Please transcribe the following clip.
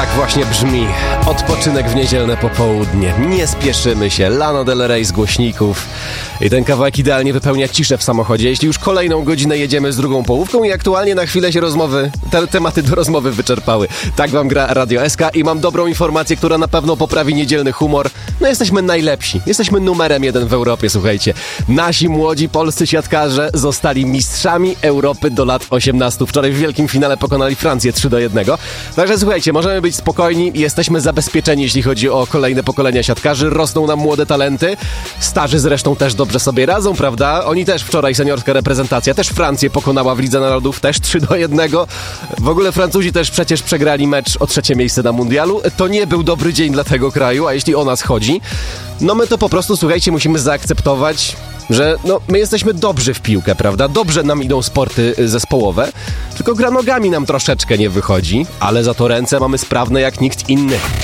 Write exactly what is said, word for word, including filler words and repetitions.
tak właśnie brzmi odpoczynek w niedzielne popołudnie. Nie spieszymy się, Lana Del Rey z głośników. I ten kawałek idealnie wypełnia ciszę w samochodzie, jeśli już kolejną godzinę jedziemy z drugą połówką i aktualnie na chwilę się rozmowy, te tematy do rozmowy wyczerpały. Tak wam gra Radio S K i mam dobrą informację, która na pewno poprawi niedzielny humor. No jesteśmy najlepsi, jesteśmy numerem jeden w Europie, słuchajcie. Nasi młodzi polscy siatkarze zostali mistrzami Europy do lat osiemnastu. Wczoraj w wielkim finale pokonali Francję trzy do jednego. Także słuchajcie, możemy być spokojni, jesteśmy zabezpieczeni, jeśli chodzi o kolejne pokolenia siatkarzy. Rosną nam młode talenty, starzy zresztą też dobrze sobie radzą, prawda? Oni też wczoraj, seniorska reprezentacja, też Francję pokonała w Lidze Narodów, też trzy do jednego. W ogóle Francuzi też przecież przegrali mecz o trzecie miejsce na mundialu. To nie był dobry dzień dla tego kraju, a jeśli o nas chodzi, no my to po prostu, słuchajcie, musimy zaakceptować, że no, my jesteśmy dobrzy w piłkę, prawda? Dobrze nam idą sporty zespołowe, tylko gra nogami nam troszeczkę nie wychodzi, ale za to ręce mamy sprawne jak nikt inny.